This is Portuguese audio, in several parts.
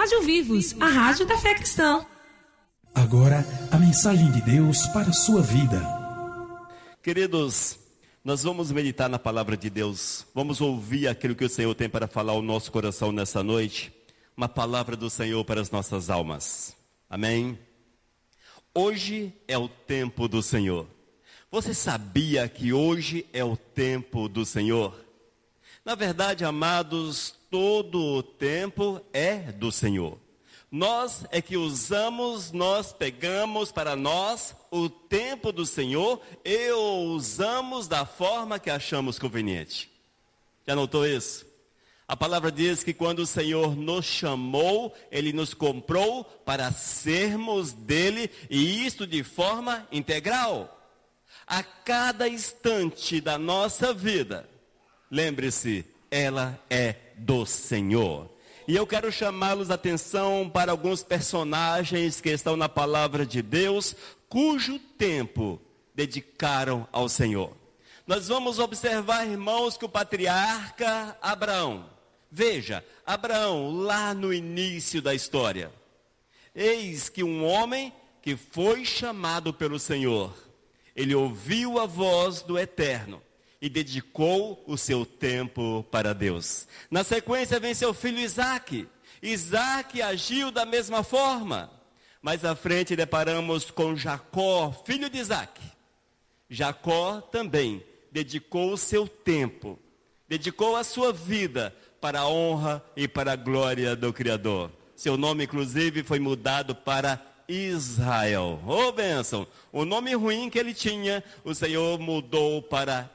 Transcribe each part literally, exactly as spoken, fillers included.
Rádio Vivos, a rádio da fé cristã. Agora, a mensagem de Deus para a sua vida. Queridos, nós vamos meditar na palavra de Deus. Vamos ouvir aquilo que o Senhor tem para falar ao nosso coração nessa noite. Uma palavra do Senhor para as nossas almas. Amém? Hoje é o tempo do Senhor. Você sabia que hoje é o tempo do Senhor? Na verdade, amados, todo o tempo é do Senhor. Nós é que usamos, nós pegamos para nós o tempo do Senhor e o usamos da forma que achamos conveniente. Já notou isso? A palavra diz que quando o Senhor nos chamou, Ele nos comprou para sermos dele, e isso de forma integral. A cada instante da nossa vida, lembre-se, ela é do Senhor. E eu quero chamá-los a atenção para alguns personagens que estão na palavra de Deus, cujo tempo dedicaram ao Senhor. Nós vamos observar, irmãos, que o patriarca Abraão, veja, Abraão, lá no início da história, eis que um homem que foi chamado pelo Senhor, ele ouviu a voz do Eterno e dedicou o seu tempo para Deus. Na sequência vem seu filho Isaque. Isaque agiu da mesma forma. Mais à frente deparamos com Jacó, filho de Isaque. Jacó também dedicou o seu tempo, dedicou a sua vida para a honra e para a glória do Criador. Seu nome, inclusive, foi mudado para Israel. Ô, bênção! O nome ruim que ele tinha, o Senhor mudou para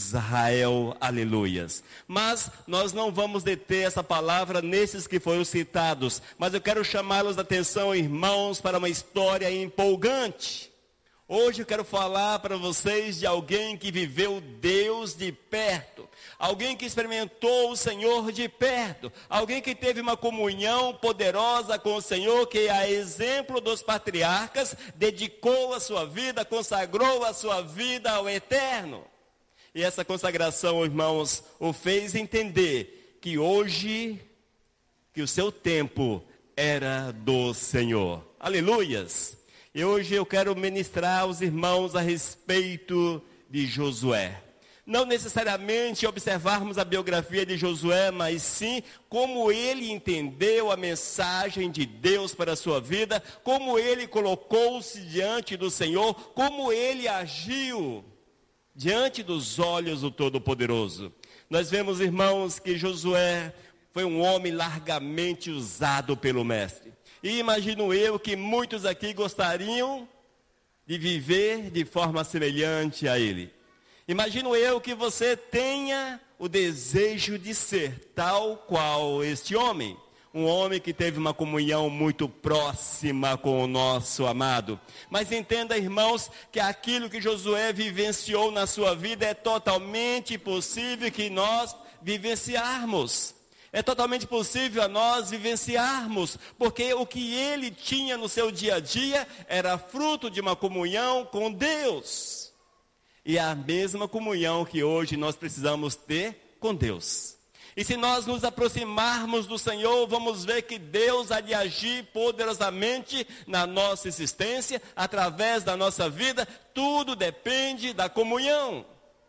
Israel. Aleluias. Mas nós não vamos deter essa palavra nesses que foram citados. Mas eu quero chamá-los a atenção, irmãos, para uma história empolgante. Hoje eu quero falar para vocês de alguém que viveu Deus de perto. Alguém que experimentou o Senhor de perto. Alguém que teve uma comunhão poderosa com o Senhor, que a exemplo dos patriarcas, dedicou a sua vida, consagrou a sua vida ao Eterno. E essa consagração, irmãos, o fez entender que hoje, que o seu tempo era do Senhor. Aleluias! E hoje eu quero ministrar aos irmãos a respeito de Josué. Não necessariamente observarmos a biografia de Josué, mas sim como ele entendeu a mensagem de Deus para a sua vida, como ele colocou-se diante do Senhor, como ele agiu diante dos olhos do Todo-Poderoso. Nós vemos, irmãos, que Josué foi um homem largamente usado pelo Mestre. E imagino eu que muitos aqui gostariam de viver de forma semelhante a ele. Imagino eu que você tenha o desejo de ser tal qual este homem. Um homem que teve uma comunhão muito próxima com o nosso amado. Mas entenda, irmãos, que aquilo que Josué vivenciou na sua vida é totalmente possível que nós vivenciarmos. É totalmente possível a nós vivenciarmos, porque o que ele tinha no seu dia a dia era fruto de uma comunhão com Deus. E é a mesma comunhão que hoje nós precisamos ter com Deus. E se nós nos aproximarmos do Senhor, vamos ver que Deus há de agir poderosamente na nossa existência, através da nossa vida. Tudo depende da comunhão.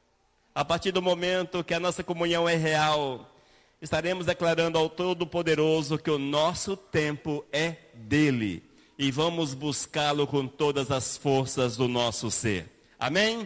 A partir do momento que a nossa comunhão é real, estaremos declarando ao Todo-Poderoso que o nosso tempo é dele. E vamos buscá-lo com todas as forças do nosso ser. Amém?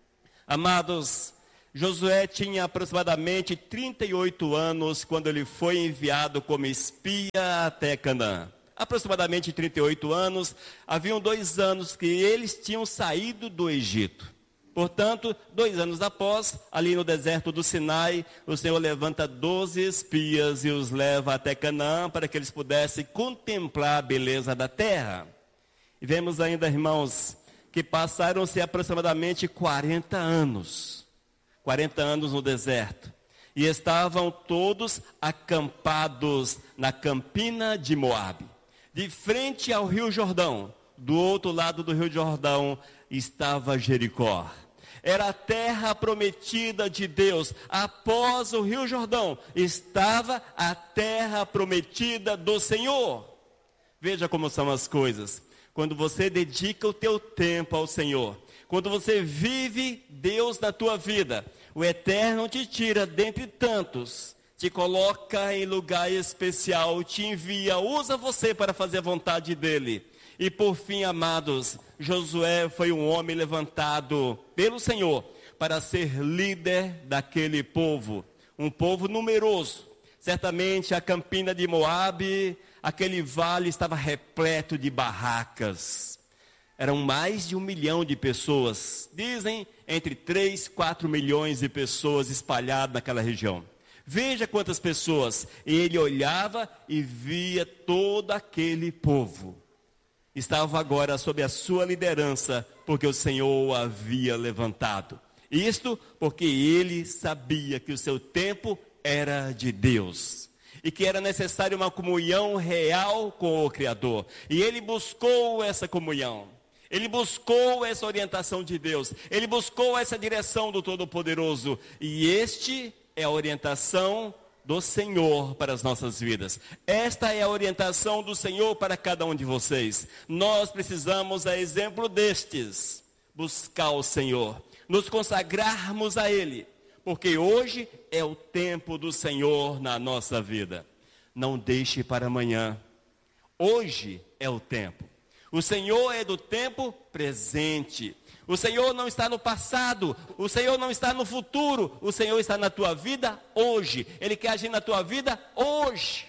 Amados, Josué tinha aproximadamente trinta e oito anos quando ele foi enviado como espia até Canaã. Aproximadamente trinta e oito anos, haviam dois anos que eles tinham saído do Egito. Portanto, dois anos após, ali no deserto do Sinai, o Senhor levanta doze espias e os leva até Canaã para que eles pudessem contemplar a beleza da terra. E vemos ainda, irmãos, que passaram-se aproximadamente quarenta anos. quarenta anos no deserto. E estavam todos acampados na campina de Moabe. De frente ao Rio Jordão, do outro lado do Rio Jordão, estava Jericó. Era a terra prometida de Deus. Após o Rio Jordão, estava a terra prometida do Senhor. Veja como são as coisas. Quando você dedica o teu tempo ao Senhor, quando você vive Deus na tua vida, o Eterno te tira dentre tantos, te coloca em lugar especial, te envia, usa você para fazer a vontade dEle. E por fim, amados, Josué foi um homem levantado pelo Senhor para ser líder daquele povo, um povo numeroso. Certamente a campina de Moabe, aquele vale estava repleto de barracas. Eram mais de um milhão de pessoas, dizem entre três, quatro milhões de pessoas espalhadas naquela região. Veja quantas pessoas. E ele olhava e via todo aquele povo. Estava agora sob a sua liderança, porque o Senhor o havia levantado. Isto porque ele sabia que o seu tempo era de Deus. E que era necessário uma comunhão real com o Criador. E ele buscou essa comunhão. Ele buscou essa orientação de Deus. Ele buscou essa direção do Todo-Poderoso. E este é a orientação do Senhor para as nossas vidas. Esta é a orientação do Senhor para cada um de vocês. Nós precisamos, a exemplo destes, buscar o Senhor, nos consagrarmos a Ele, porque hoje é o tempo do Senhor na nossa vida. Não deixe para amanhã. Hoje é o tempo. O Senhor é do tempo presente. O Senhor não está no passado, o Senhor não está no futuro, o Senhor está na tua vida hoje. Ele quer agir na tua vida hoje.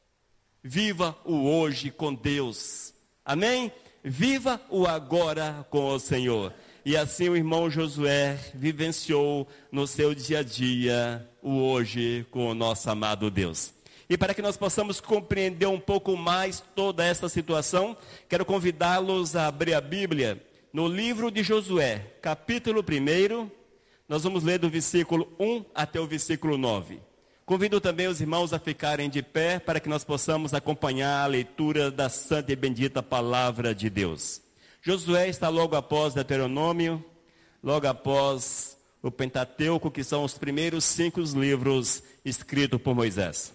Viva o hoje com Deus. Amém? Viva o agora com o Senhor. E assim o irmão Josué vivenciou no seu dia a dia o hoje com o nosso amado Deus. E para que nós possamos compreender um pouco mais toda essa situação, quero convidá-los a abrir a Bíblia no livro de Josué, capítulo um, nós vamos ler do versículo um até o versículo nove. Convido também os irmãos a ficarem de pé para que nós possamos acompanhar a leitura da santa e bendita palavra de Deus. Josué está logo após Deuteronômio, logo após o Pentateuco, que são os primeiros cinco livros escritos por Moisés.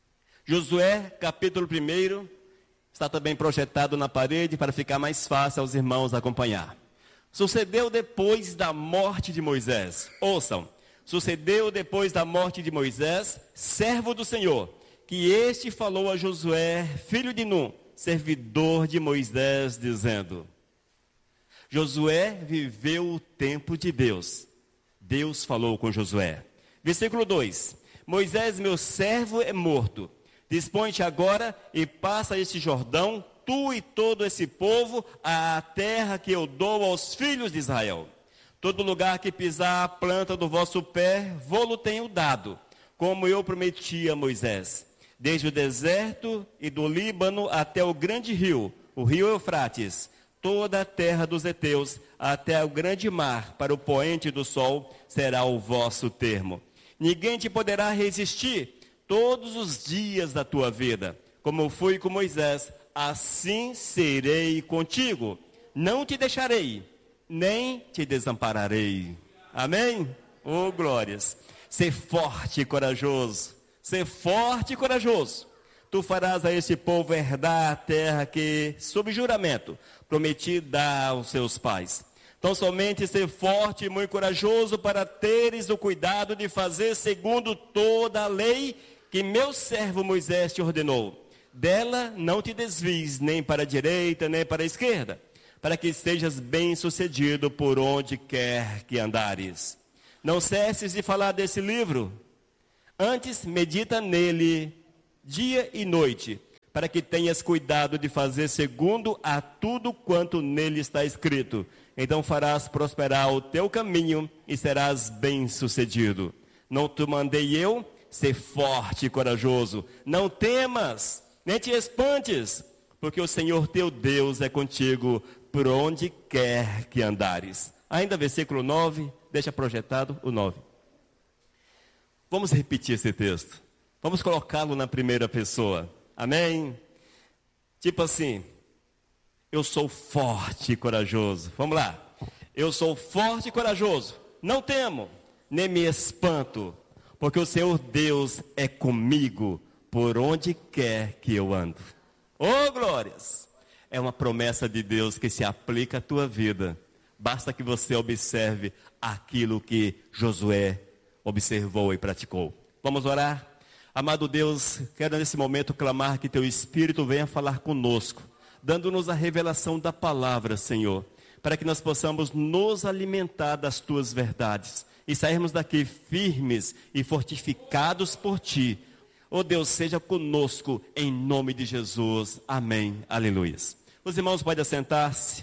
Josué, capítulo um, está também projetado na parede para ficar mais fácil aos irmãos acompanhar. Sucedeu depois da morte de Moisés. Ouçam. Sucedeu depois da morte de Moisés, servo do Senhor, que este falou a Josué, filho de Num, servidor de Moisés, dizendo: Josué viveu o tempo de Deus. Deus falou com Josué. Versículo dois. Moisés, meu servo, é morto. Dispõe-te agora e passa este Jordão, tu e todo esse povo, à terra que eu dou aos filhos de Israel. Todo lugar que pisar a planta do vosso pé, vou-lo tenho dado, como eu prometi a Moisés. Desde o deserto e do Líbano até o grande rio, o rio Eufrates, toda a terra dos heteus, até o grande mar, para o poente do sol, será o vosso termo. Ninguém te poderá resistir todos os dias da tua vida. Como fui com Moisés, assim serei contigo. Não te deixarei, nem te desampararei. Amém? Oh, glórias. Ser forte e corajoso. Ser forte e corajoso. Tu farás a este povo herdar a terra que, sob juramento, prometi dar aos seus pais. Então somente ser forte e muito corajoso para teres o cuidado de fazer segundo toda a lei que meu servo Moisés te ordenou. Dela não te desvies nem para a direita nem para a esquerda, para que sejas bem-sucedido por onde quer que andares. Não cesses de falar desse livro, antes medita nele dia e noite, para que tenhas cuidado de fazer segundo a tudo quanto nele está escrito. Então farás prosperar o teu caminho e serás bem-sucedido. Não te mandei eu? Ser forte e corajoso. Não temas, nem te espantes, porque o Senhor teu Deus é contigo por onde quer que andares. Ainda versículo nove, deixa projetado o nove. Vamos repetir esse texto. Vamos colocá-lo na primeira pessoa. Amém? Tipo assim, eu sou forte e corajoso. Vamos lá. Eu sou forte e corajoso. não temo, nem me espanto, porque o Senhor Deus é comigo por onde quer que eu ando. Oh, glórias! É uma promessa de Deus que se aplica à tua vida. Basta que você observe aquilo que Josué observou e praticou. Vamos orar? Amado Deus, quero nesse momento clamar que teu Espírito venha falar conosco, dando-nos a revelação da palavra, Senhor, para que nós possamos nos alimentar das tuas verdades e sairmos daqui firmes e fortificados por ti. Oh Deus, seja conosco em nome de Jesus. Amém. Aleluia. Os irmãos podem assentar-se.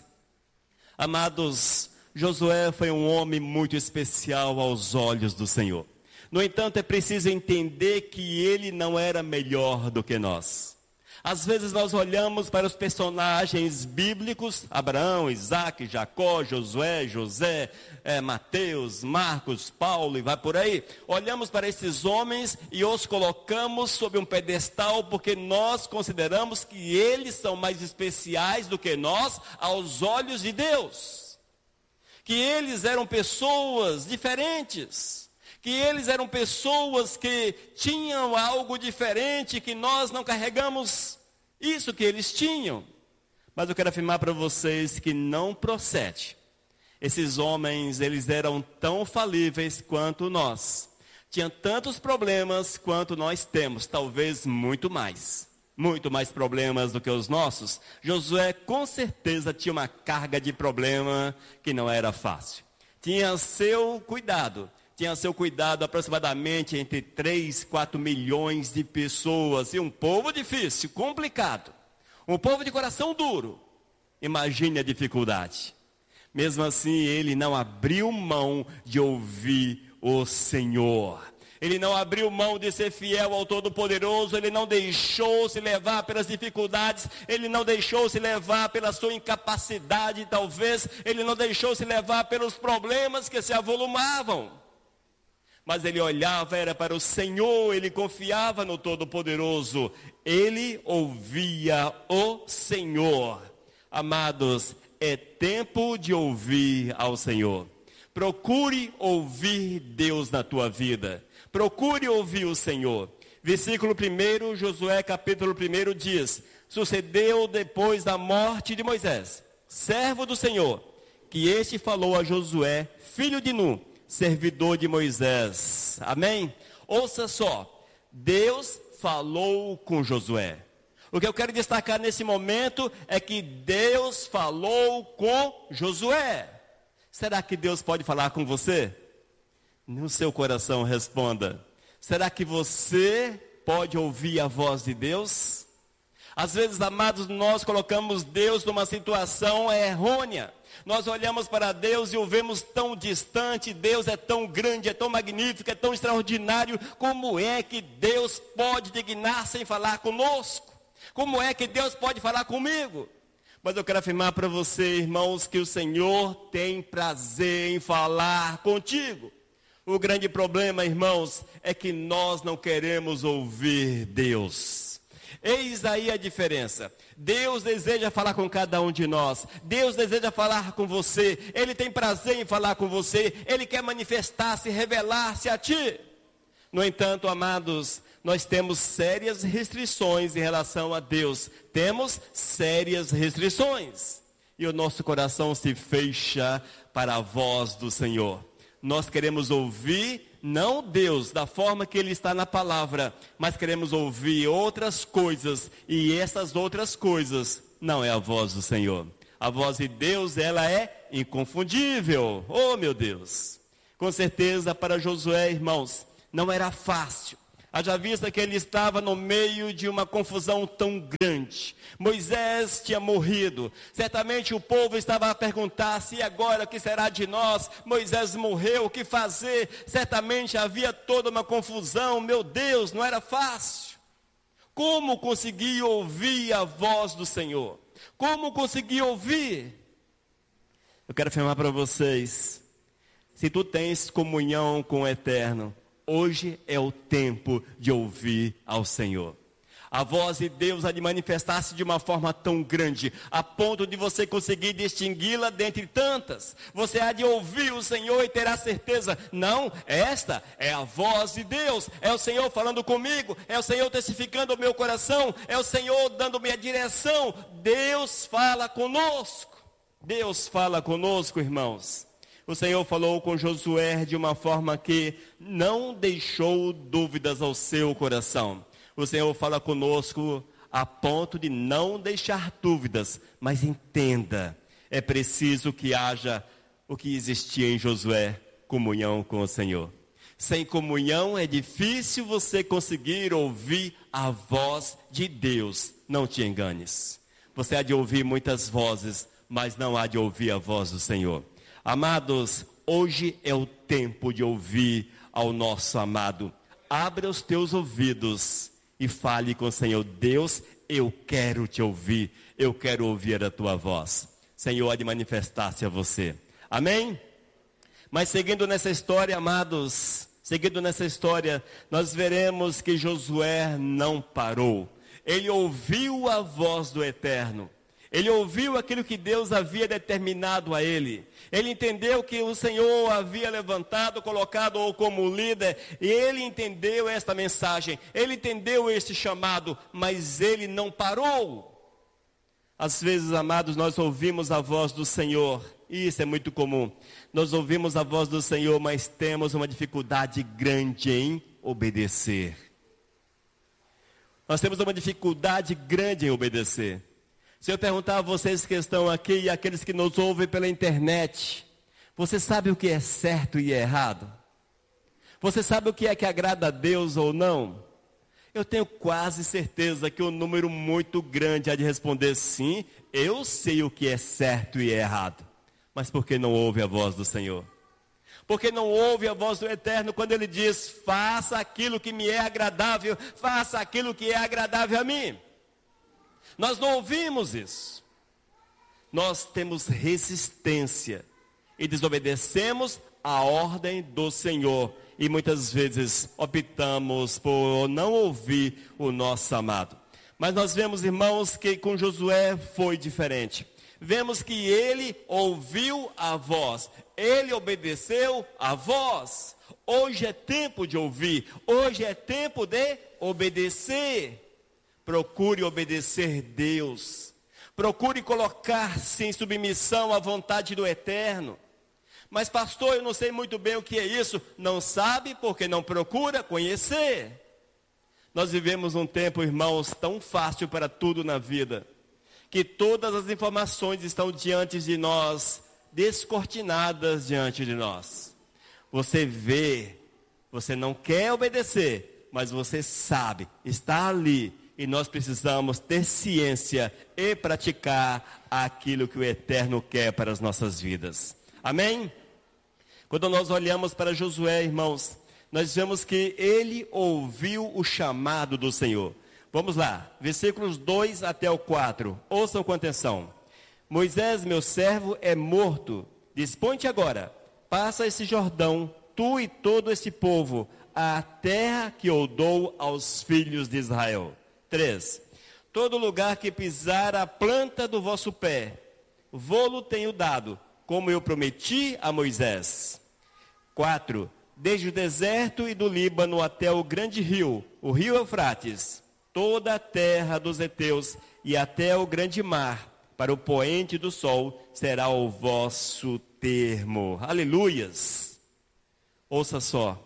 Amados, Josué foi um homem muito especial aos olhos do Senhor. No entanto, é preciso entender que ele não era melhor do que nós. Às vezes nós olhamos para os personagens bíblicos, Abraão, Isaac, Jacó, Josué, José, é, Mateus, Marcos, Paulo e vai por aí. Olhamos para esses homens e os colocamos sob um pedestal porque nós consideramos que eles são mais especiais do que nós aos olhos de Deus. Que eles eram pessoas diferentes. Que eles eram pessoas que tinham algo diferente, que nós não carregamos isso que eles tinham. Mas eu quero afirmar para vocês que não procede. Esses homens, eles eram tão falíveis quanto nós. Tinham tantos problemas quanto nós temos, talvez muito mais. Muito mais problemas do que os nossos. Josué com certeza tinha uma carga de problema que não era fácil. Tinha seu cuidado. Tinha seu cuidado aproximadamente entre três, quatro milhões de pessoas. E um povo difícil, complicado. Um povo de coração duro. Imagine a dificuldade. Mesmo assim, ele não abriu mão de ouvir o Senhor. Ele não abriu mão de ser fiel ao Todo-Poderoso. Ele não deixou se levar pelas dificuldades. Ele não deixou se levar pela sua incapacidade, talvez. Ele não deixou se levar pelos problemas que se avolumavam. Mas ele olhava, era para o Senhor, ele confiava no Todo-Poderoso. Ele ouvia o Senhor. Amados, é tempo de ouvir ao Senhor. Procure ouvir Deus na tua vida. Procure ouvir o Senhor. Versículo primeiro, Josué capítulo primeiro diz: sucedeu depois da morte de Moisés, servo do Senhor, que este falou a Josué, filho de Nun, servidor de Moisés. Amém? Ouça só, Deus falou com Josué. O que eu quero destacar nesse momento é que Deus falou com Josué. Será que Deus pode falar com você? No seu coração responda. Será que você pode ouvir a voz de Deus? Às vezes, amados, nós colocamos Deus numa situação errônea. Nós olhamos para Deus e o vemos tão distante. Deus é tão grande, é tão magnífico, é tão extraordinário. Como é que Deus pode dignar-se em falar conosco? Como é que Deus pode falar comigo? Mas eu quero afirmar para você, irmãos, que o Senhor tem prazer em falar contigo. O grande problema, irmãos, é que nós não queremos ouvir Deus. Eis aí a diferença. Deus deseja falar com cada um de nós. Deus deseja falar com você. Ele tem prazer em falar com você. Ele quer manifestar-se, revelar-se a ti. No entanto, amados, nós temos sérias restrições em relação a Deus. Temos sérias restrições. E o nosso coração se fecha para a voz do Senhor. Nós queremos ouvir não Deus da forma que Ele está na palavra, mas queremos ouvir outras coisas, e essas outras coisas não é a voz do Senhor. A voz de Deus, ela é inconfundível. Oh, meu Deus! Com certeza para Josué, irmãos, não era fácil. Haja vista que ele estava no meio de uma confusão tão grande. Moisés tinha morrido. Certamente o povo estava a perguntar: se agora o que será de nós? Moisés morreu, o que fazer? Certamente havia toda uma confusão. Meu Deus, não era fácil. Como conseguir ouvir a voz do Senhor? Como conseguir ouvir? Eu quero afirmar para vocês: se tu tens comunhão com o Eterno, hoje é o tempo de ouvir ao Senhor. A voz de Deus há de manifestar-se de uma forma tão grande, a ponto de você conseguir distingui-la dentre tantas. Você há de ouvir o Senhor e terá certeza, não, esta é a voz de Deus, é o Senhor falando comigo, é o Senhor testificando o meu coração, é o Senhor dando-me a direção. Deus fala conosco, Deus fala conosco, irmãos. O Senhor falou com Josué de uma forma que não deixou dúvidas ao seu coração. O Senhor fala conosco a ponto de não deixar dúvidas, mas entenda, é preciso que haja o que existia em Josué, comunhão com o Senhor. Sem comunhão é difícil você conseguir ouvir a voz de Deus. Não te enganes. Você há de ouvir muitas vozes, mas não há de ouvir a voz do Senhor. Amados, hoje é o tempo de ouvir ao nosso amado. Abra os teus ouvidos e fale com o Senhor. Deus, eu quero te ouvir, eu quero ouvir a tua voz. Senhor, há de manifestar-se a você. Amém? Mas seguindo nessa história, amados, seguindo nessa história, nós veremos que Josué não parou. Ele ouviu a voz do Eterno. Ele ouviu aquilo que Deus havia determinado a ele. Ele entendeu que o Senhor havia levantado, colocado-o como líder. E ele entendeu esta mensagem. Ele entendeu este chamado, mas ele não parou. Às vezes, amados, nós ouvimos a voz do Senhor. E isso é muito comum. Nós ouvimos a voz do Senhor, mas temos uma dificuldade grande em obedecer. Nós temos uma dificuldade grande em obedecer. Se eu perguntar a vocês que estão aqui e aqueles que nos ouvem pela internet, você sabe o que é certo e errado? Você sabe o que é que agrada a Deus ou não? Eu tenho quase certeza que um número muito grande há de responder sim, eu sei o que é certo e errado. Mas por que não ouve a voz do Senhor? Porque não ouve a voz do Eterno quando Ele diz, faça aquilo que me é agradável, faça aquilo que é agradável a mim. Nós não ouvimos isso. Nós temos resistência e desobedecemos a ordem do Senhor. E muitas vezes optamos por não ouvir o nosso amado. Mas nós vemos, irmãos, que com Josué foi diferente. Vemos que ele ouviu a voz. Ele obedeceu a voz. Hoje é tempo de ouvir. Hoje é tempo de obedecer. Procure obedecer Deus. Procure colocar-se em submissão à vontade do Eterno. Mas pastor, eu não sei muito bem o que é isso. Não sabe porque não procura conhecer. Nós vivemos um tempo, irmãos, tão fácil para tudo na vida, que todas as informações estão diante de nós, descortinadas diante de nós. Você vê, você não quer obedecer, mas você sabe, está ali. E nós precisamos ter ciência e praticar aquilo que o Eterno quer para as nossas vidas. Amém? Quando nós olhamos para Josué, irmãos, nós vemos que ele ouviu o chamado do Senhor. Vamos lá, versículos dois até o quatro. Ouçam com atenção. Moisés, meu servo, é morto. Dispõe-te agora, passa esse Jordão, tu e todo esse povo, à terra que eu dou aos filhos de Israel. três. Todo lugar que pisar a planta do vosso pé, vô-lo tenho dado, como eu prometi a Moisés. quatro. Desde o deserto e do Líbano até o grande rio, o rio Eufrates, toda a terra dos heteus e até o grande mar, para o poente do sol, será o vosso termo. Aleluias! Ouça só.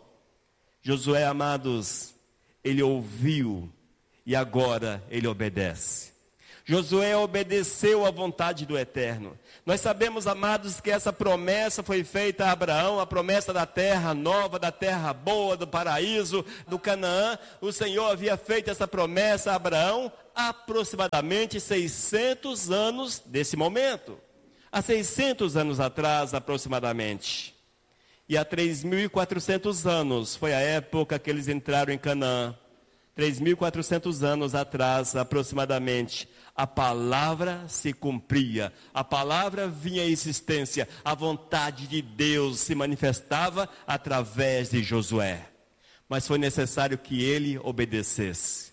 Josué, amados, ele ouviu e agora ele obedece. Josué obedeceu à vontade do Eterno. Nós sabemos, amados, que essa promessa foi feita a Abraão, a promessa da terra nova, da terra boa, do paraíso, do Canaã. O Senhor havia feito essa promessa a Abraão aproximadamente seiscentos anos desse momento. Há seiscentos anos atrás, aproximadamente. E há três mil e quatrocentos anos foi a época que eles entraram em Canaã. três mil e quatrocentos anos atrás, aproximadamente, a palavra se cumpria, a palavra vinha em existência, a vontade de Deus se manifestava através de Josué. Mas foi necessário que ele obedecesse.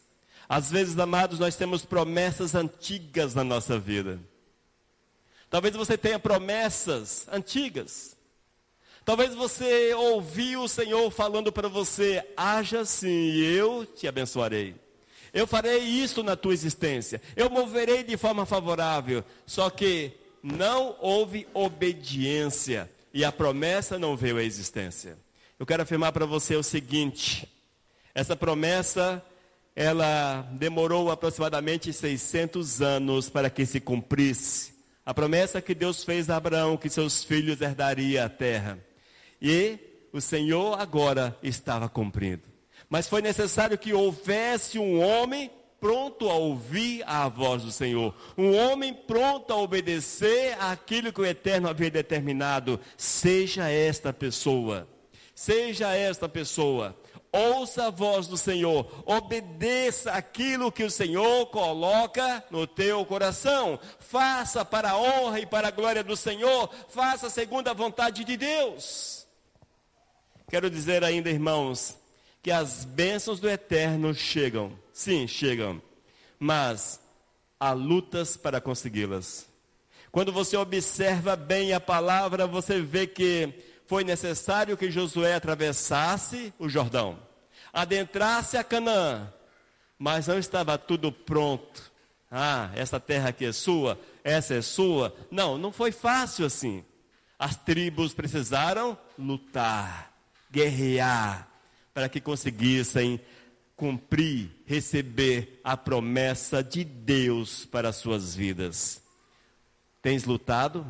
Às vezes, amados, nós temos promessas antigas na nossa vida. Talvez você tenha promessas antigas. Talvez você ouviu o Senhor falando para você: haja assim e eu te abençoarei. Eu farei isso na tua existência. Eu moverei de forma favorável. Só que não houve obediência e a promessa não veio à existência. Eu quero afirmar para você o seguinte: essa promessa, ela demorou aproximadamente seiscentos anos para que se cumprisse. A promessa que Deus fez a Abraão, que seus filhos herdariam a terra. E o Senhor agora estava cumprindo. Mas foi necessário que houvesse um homem pronto a ouvir a voz do Senhor. Um homem pronto a obedecer àquilo que o Eterno havia determinado. Seja esta pessoa. Seja esta pessoa. Ouça a voz do Senhor, obedeça aquilo que o Senhor coloca no teu coração. Faça para a honra e para a glória do Senhor, faça segundo a vontade de Deus. Quero dizer ainda, irmãos, que as bênçãos do Eterno chegam, sim, chegam, mas há lutas para consegui-las. Quando você observa bem a palavra, você vê que foi necessário que Josué atravessasse o Jordão, adentrasse a Canaã, mas não estava tudo pronto. Ah, essa terra aqui é sua, essa é sua. Não, não foi fácil assim. As tribos precisaram lutar, guerrear, para que conseguissem cumprir, receber a promessa de Deus para as suas vidas. Tens lutado?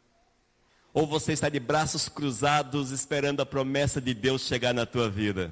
Ou você está de braços cruzados esperando a promessa de Deus chegar na tua vida?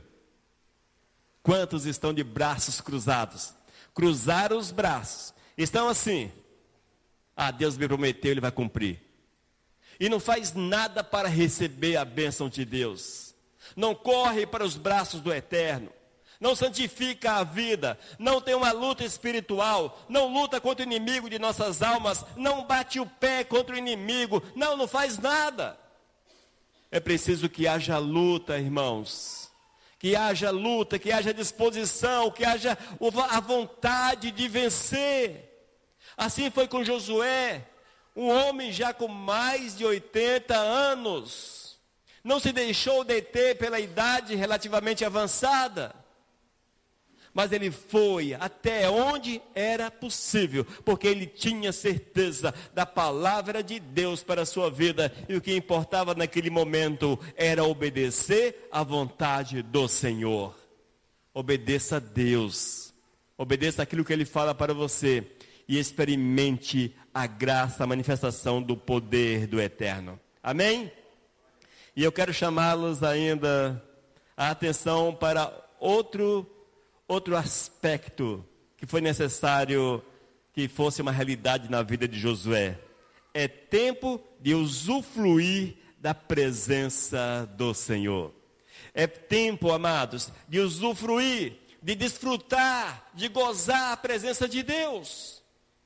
Quantos estão de braços cruzados? Cruzaram os braços. Estão assim: ah, Deus me prometeu, Ele vai cumprir. E não faz nada para receber a bênção de Deus. Não corre para os braços do Eterno. Não santifica a vida, não tem uma luta espiritual, não luta contra o inimigo de nossas almas, não bate o pé contra o inimigo, não, não faz nada. É preciso que haja luta, irmãos, que haja luta, que haja disposição, que haja a vontade de vencer. Assim foi com Josué, um homem já com mais de oitenta anos, não se deixou deter pela idade relativamente avançada. Mas ele foi até onde era possível, porque ele tinha certeza da palavra de Deus para a sua vida. E o que importava naquele momento era obedecer à vontade do Senhor. Obedeça a Deus. Obedeça aquilo que Ele fala para você. E experimente a graça, a manifestação do poder do Eterno. Amém? E eu quero chamá-los ainda a atenção para outro Outro aspecto que foi necessário que fosse uma realidade na vida de Josué. É tempo de usufruir da presença do Senhor. É tempo, amados, de usufruir, de desfrutar, de gozar a presença de Deus.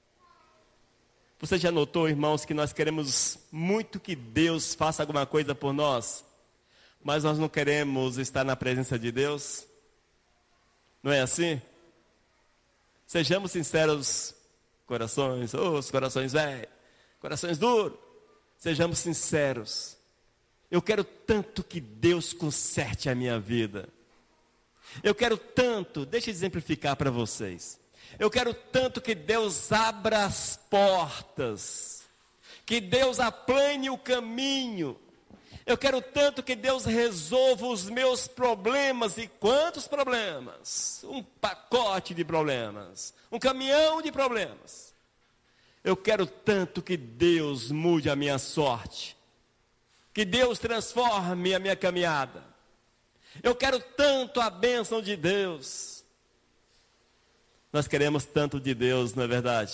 Você já notou, irmãos, que nós queremos muito que Deus faça alguma coisa por nós, mas nós não queremos estar na presença de Deus? Não é assim? Sejamos sinceros, corações, oh, os corações velhos, corações duros. Sejamos sinceros. Eu quero tanto que Deus conserte a minha vida. Eu quero tanto, deixa eu exemplificar para vocês. Eu quero tanto que Deus abra as portas, que Deus aplane o caminho. Eu quero tanto que Deus resolva os meus problemas. E quantos problemas? Um pacote de problemas. Um caminhão de problemas. Eu quero tanto que Deus mude a minha sorte. Que Deus transforme a minha caminhada. Eu quero tanto a bênção de Deus. Nós queremos tanto de Deus, não é verdade?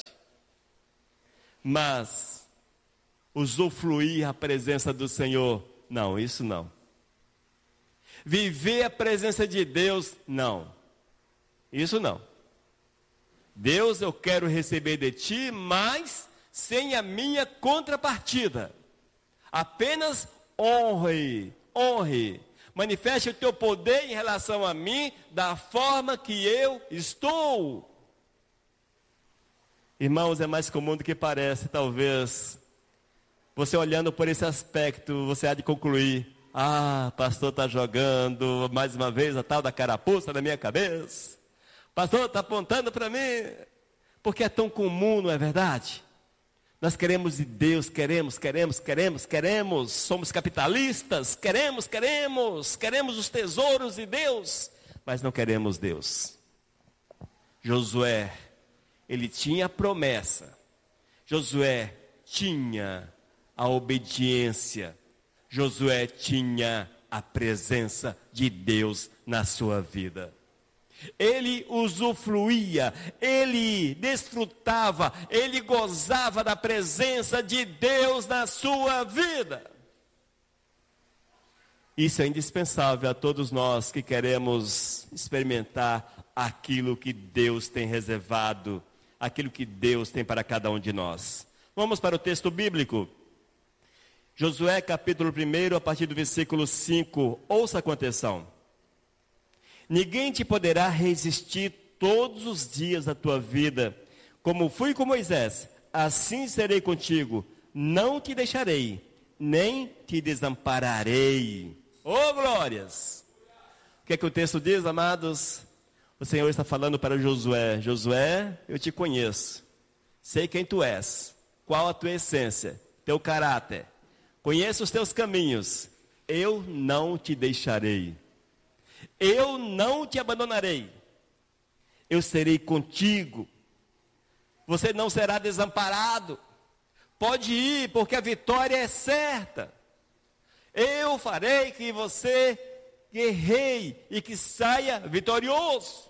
Mas usufruir a presença do Senhor, não, isso não. Viver a presença de Deus, não. Isso não. Deus, eu quero receber de ti, mas sem a minha contrapartida. Apenas honre, honre. Manifeste o teu poder em relação a mim, da forma que eu estou. Irmãos, é mais comum do que parece, talvez. Você olhando por esse aspecto, você há de concluir: ah, pastor está jogando mais uma vez a tal da carapuça na minha cabeça. Pastor está apontando para mim. Porque é tão comum, não é verdade? Nós queremos de Deus, queremos, queremos, queremos, queremos. Somos capitalistas, queremos, queremos, queremos os tesouros de Deus, mas não queremos Deus. Josué, ele tinha a promessa. Josué tinha a obediência. Josué tinha a presença de Deus na sua vida. Ele usufruía, ele desfrutava, ele gozava da presença de Deus na sua vida. Isso é indispensável a todos nós que queremos experimentar aquilo que Deus tem reservado, aquilo que Deus tem para cada um de nós. Vamos para o texto bíblico. Josué capítulo um, a partir do versículo cinco. Ouça com atenção. Ninguém te poderá resistir todos os dias da tua vida. Como fui com Moisés, assim serei contigo. Não te deixarei, nem te desampararei. Oh, glórias! O que é que o texto diz, amados? O Senhor está falando para Josué. Josué, eu te conheço. Sei quem tu és. Qual a tua essência, teu caráter. Conheço os teus caminhos. Eu não te deixarei. Eu não te abandonarei. Eu serei contigo. Você não será desamparado. Pode ir, porque a vitória é certa. Eu farei que você guerreie e que saia vitorioso.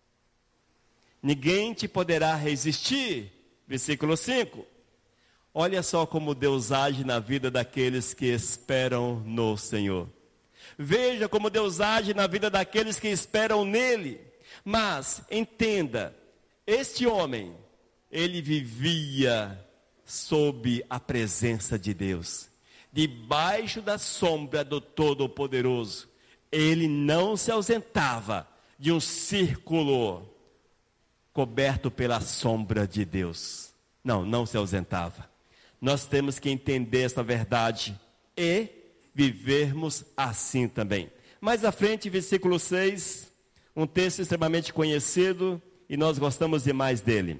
Ninguém te poderá resistir. Versículo cinco. Olha só como Deus age na vida daqueles que esperam no Senhor. Veja como Deus age na vida daqueles que esperam nele. Mas, entenda, este homem, ele vivia sob a presença de Deus. Debaixo da sombra do Todo-Poderoso. Ele não se ausentava de um círculo coberto pela sombra de Deus. Não, não se ausentava. Nós temos que entender essa verdade e vivermos assim também. Mais à frente, versículo seis, um texto extremamente conhecido e nós gostamos demais dele.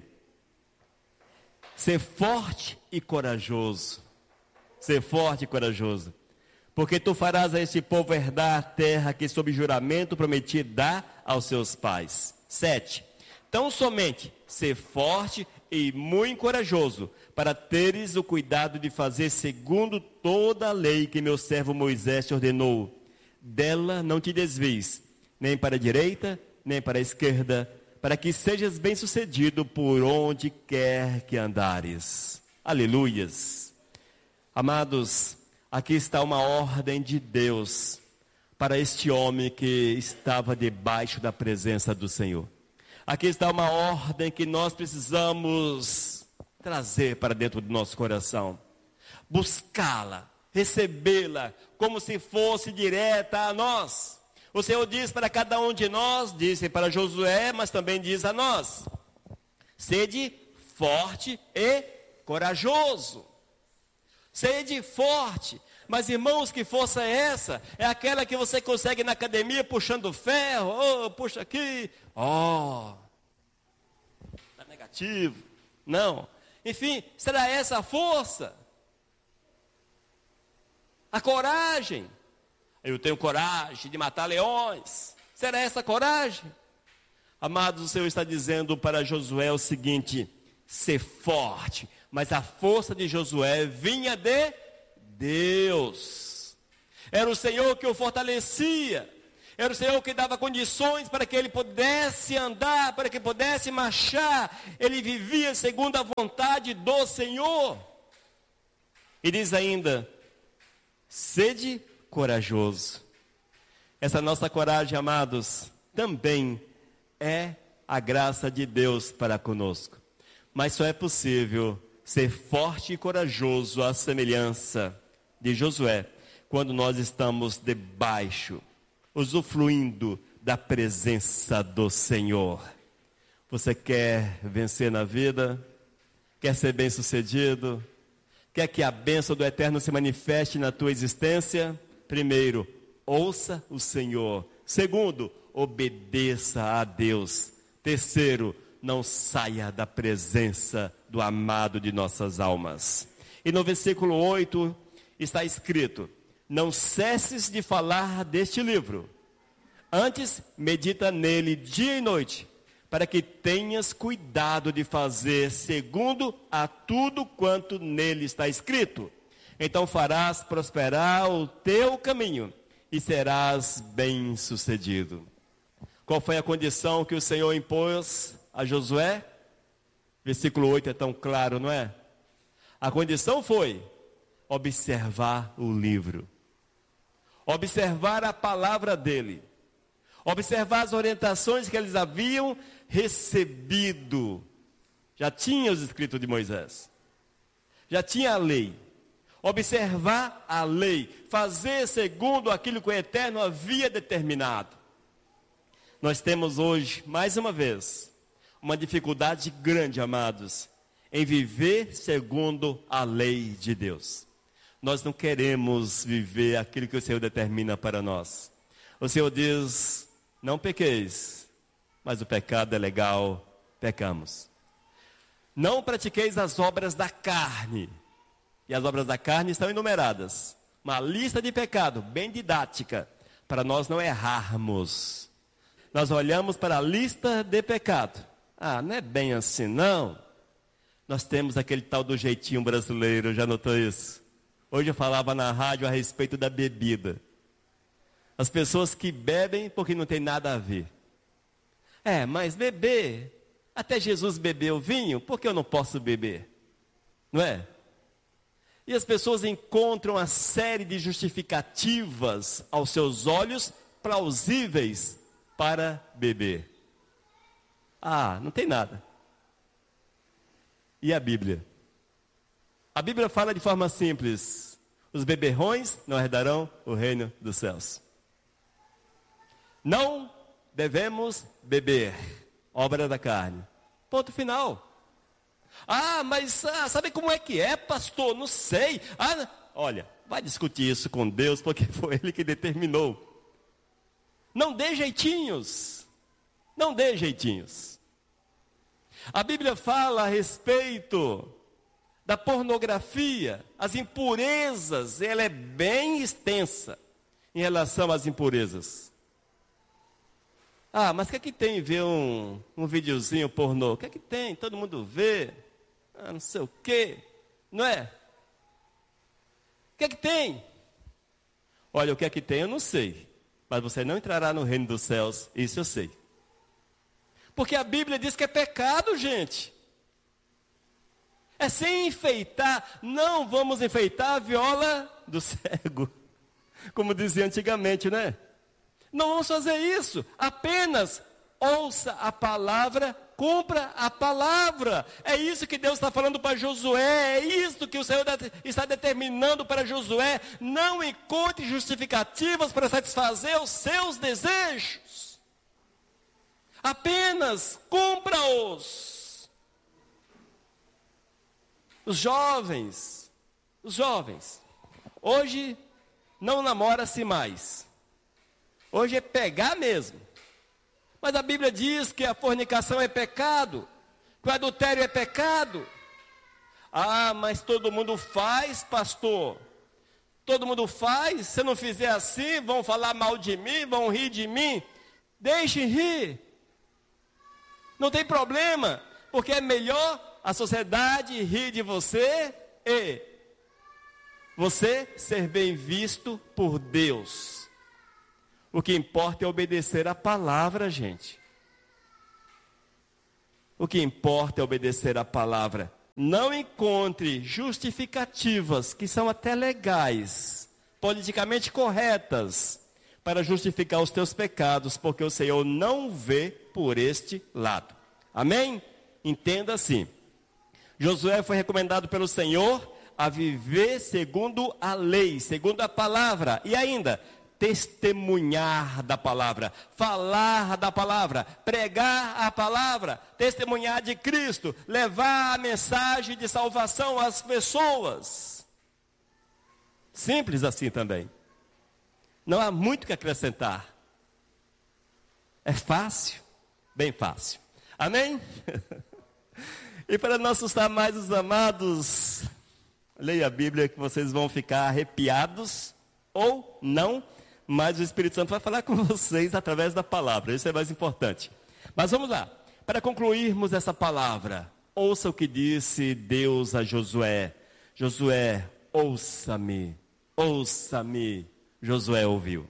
Ser forte e corajoso. Ser forte e corajoso. Porque tu farás a este povo herdar a terra que sob juramento prometi dar aos seus pais. Sete. Tão somente ser forte e muito corajoso, para teres o cuidado de fazer segundo toda a lei que meu servo Moisés te ordenou. Dela não te desvies, nem para a direita, nem para a esquerda, para que sejas bem-sucedido por onde quer que andares. Aleluias. Amados, aqui está uma ordem de Deus para este homem que estava debaixo da presença do Senhor. Aqui está uma ordem que nós precisamos trazer para dentro do nosso coração. Buscá-la, recebê-la, como se fosse direta a nós. O Senhor diz para cada um de nós, disse para Josué, mas também diz a nós: sede forte e corajoso. Sede forte. Mas irmãos, que força é essa? É aquela que você consegue na academia puxando ferro, oh, puxa aqui, oh, está negativo. Não. Enfim, será essa a força? A coragem. Eu tenho coragem de matar leões. Será essa a coragem? Amados, o Senhor está dizendo para Josué o seguinte: ser forte. Mas a força de Josué vinha de Deus. Era o Senhor que o fortalecia. Era o Senhor que dava condições para que ele pudesse andar, para que pudesse marchar. Ele vivia segundo a vontade do Senhor. E diz ainda: sede corajoso. Essa nossa coragem, amados, também é a graça de Deus para conosco. Mas só é possível ser forte e corajoso à semelhança de Josué, quando nós estamos debaixo, usufruindo da presença do Senhor. Você quer vencer na vida? Quer ser bem-sucedido? Quer que a bênção do Eterno se manifeste na tua existência? Primeiro, ouça o Senhor. Segundo, obedeça a Deus. Terceiro, não saia da presença do amado de nossas almas. E no versículo oito está escrito: não cesses de falar deste livro. Antes, medita nele dia e noite, para que tenhas cuidado de fazer segundo a tudo quanto nele está escrito. Então farás prosperar o teu caminho e serás bem-sucedido. Qual foi a condição que o Senhor impôs a Josué? Versículo oito é tão claro, não é? A condição foi observar o livro, observar a palavra dele, observar as orientações que eles haviam recebido. Já tinha os escritos de Moisés, já tinha a lei. Observar a lei, fazer segundo aquilo que o Eterno havia determinado. Nós temos hoje, mais uma vez, uma dificuldade grande, amados, em viver segundo a lei de Deus. Nós não queremos viver aquilo que o Senhor determina para nós. O Senhor diz: não pequeis, mas o pecado é legal, pecamos. Não pratiqueis as obras da carne. E as obras da carne estão enumeradas. Uma lista de pecado, bem didática, para nós não errarmos. Nós olhamos para a lista de pecado. Ah, não é bem assim, não. Nós temos aquele tal do jeitinho brasileiro, já notou isso? Hoje eu falava na rádio a respeito da bebida. As pessoas que bebem porque não tem nada a ver. É, mas beber, até Jesus bebeu vinho, por que eu não posso beber? Não é? E as pessoas encontram uma série de justificativas aos seus olhos plausíveis para beber. Ah, não tem nada. E a Bíblia? A Bíblia fala de forma simples: os beberrões não herdarão o reino dos céus. Não devemos beber, obra da carne. Ponto final. Ah, mas ah, sabe como é que é, pastor? Não sei. Ah, olha, vai discutir isso com Deus, porque foi Ele que determinou. Não dê jeitinhos. Não dê jeitinhos. A Bíblia fala a respeito da pornografia, as impurezas. Ela é bem extensa em relação às impurezas. Ah, mas o que é que tem ver um, um videozinho pornô? O que é que tem? Todo mundo vê. Ah, não sei o quê. Não é? O que é que tem? Olha, o que é que tem eu não sei. Mas você não entrará no reino dos céus. Isso eu sei. Porque a Bíblia diz que é pecado, gente. É sem enfeitar. Não vamos enfeitar a viola do cego. Como dizia antigamente, né? Não vamos fazer isso. Apenas ouça a palavra, cumpra a palavra. É isso que Deus está falando para Josué. É isso que o Senhor está determinando para Josué. Não encontre justificativas para satisfazer os seus desejos. Apenas cumpra-os. Os jovens, os jovens, hoje não namora-se mais. Hoje é pegar mesmo. Mas a Bíblia diz que a fornicação é pecado, que o adultério é pecado. Ah, mas todo mundo faz, pastor. Todo mundo faz. Se eu não fizer assim, vão falar mal de mim, vão rir de mim. Deixem rir. Não tem problema, porque é melhor a sociedade rir de você e você ser bem visto por Deus. O que importa é obedecer a palavra, gente. O que importa é obedecer a palavra. Não encontre justificativas, que são até legais, politicamente corretas, para justificar os teus pecados, porque o Senhor não vê por este lado. Amém? Entenda assim. Josué foi recomendado pelo Senhor a viver segundo a lei, segundo a palavra, e ainda testemunhar da palavra, falar da palavra, pregar a palavra, testemunhar de Cristo, levar a mensagem de salvação às pessoas. Simples assim também. Não há muito que acrescentar. É fácil, bem fácil. Amém? E para não assustar mais os amados, leia a Bíblia que vocês vão ficar arrepiados ou não, mas o Espírito Santo vai falar com vocês através da palavra. Isso é mais importante. Mas vamos lá. Para concluirmos essa palavra, ouça o que disse Deus a Josué. Josué, ouça-me, ouça-me. Josué ouviu.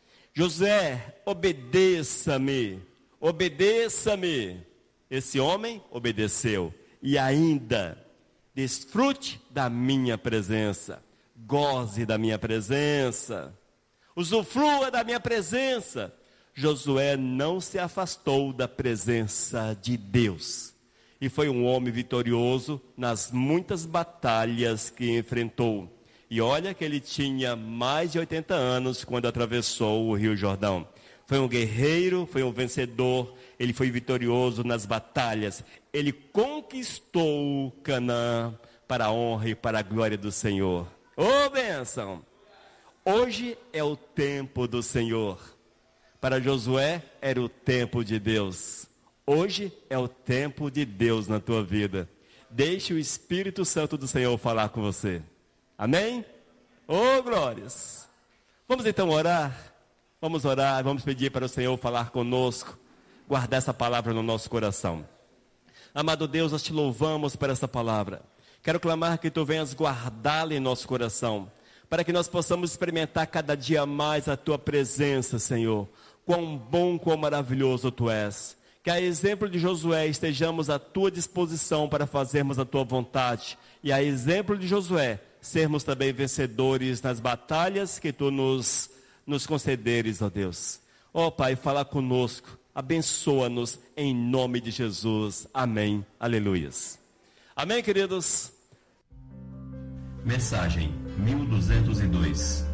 Josué, obedeça-me, obedeça-me. Esse homem obedeceu. E ainda, desfrute da minha presença. Goze da minha presença. Usufrua da minha presença. Josué não se afastou da presença de Deus. E foi um homem vitorioso nas muitas batalhas que enfrentou. E olha que ele tinha mais de oitenta anos quando atravessou o Rio Jordão. Foi um guerreiro, foi um vencedor, ele foi vitorioso nas batalhas. Ele conquistou Canaã para a honra e para a glória do Senhor. Ô bênção! Hoje é o tempo do Senhor. Para Josué era o tempo de Deus. Hoje é o tempo de Deus na tua vida. Deixe o Espírito Santo do Senhor falar com você. Amém? Ô glórias! Vamos então orar. Vamos orar, vamos pedir para o Senhor falar conosco, guardar essa palavra no nosso coração. Amado Deus, nós te louvamos por essa palavra. Quero clamar que tu venhas guardá-la em nosso coração, para que nós possamos experimentar cada dia mais a tua presença, Senhor. Quão bom, quão maravilhoso tu és. Que a exemplo de Josué estejamos à tua disposição para fazermos a tua vontade. E a exemplo de Josué, sermos também vencedores nas batalhas que tu nos nos concederes, ó Deus. Ó Pai, fala conosco, abençoa-nos em nome de Jesus. Amém. Aleluias. Amém, queridos? Mensagem mil duzentos e dois.